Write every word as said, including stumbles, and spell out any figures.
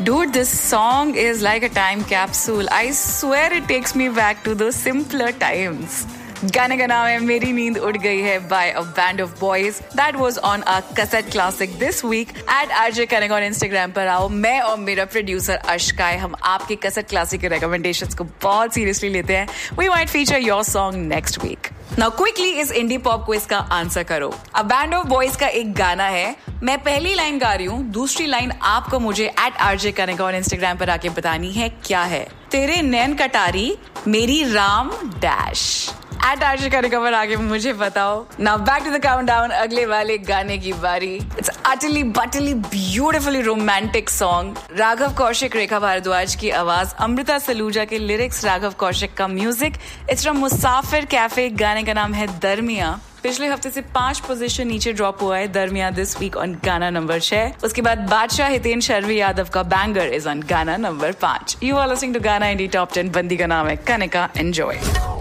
Dude, this song is like a time capsule. I swear it takes me back to those simpler times. गाने का नाम है मेरी नींद उड़ गई है by a band of boys. That was on our cassette classic this week at R J Kanika on Instagram पर आओ. मैं और मेरा प्रोड्यूसर अशकाय हम आपके cassette classic के recommendations को बहुत सीरियसली लेते हैं. We might feature your song next week. Now quickly इस indie pop quiz का आंसर करो. A band of boys का एक गाना है. मैं पहली लाइन गा रही हूँ, दूसरी लाइन आपको मुझे at R J Kanika on Instagram पर आके बतानी है क्या है. तेरे नैन कटारी मेरी Ram dash. At R J Kanika पर आके मुझे बताओ. Now back to the countdown. अगले वाले गाने की बारी. It's utterly butterly beautifully romantic song. Raghav Kaushik, रेखा भारद्वाज की आवाज, अमृता सलूजा के लिरिक्स, राघव कौशिक का music. It's from Musafir cafe. गाने का नाम है दरमिया. पिछले हफ्ते से पांच पोजीशन नीचे ड्रॉप हुआ है दरमिया दिस वीक ऑन गाना नंबर छह. उसके बाद बादशाह हितेन शर्वी यादव का बैंगर इज ऑन गाना नंबर पांच. यू आर लिसनिंग टू गाना इंडी टॉप टेन. बंदी का नाम है कनिका. एंजॉय.